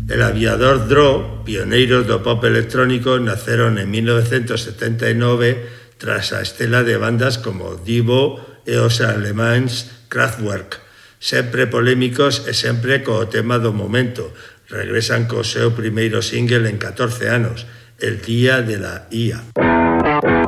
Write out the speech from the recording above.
El aviador Dro, pioneiros do pop electrónico, naceron en 1979 tras a estela de bandas como Divo e os alemáns Kraftwerk, sempre polémicos e sempre co tema do momento. Regresan co seu primeiro single en 14 anos, El día de la IA.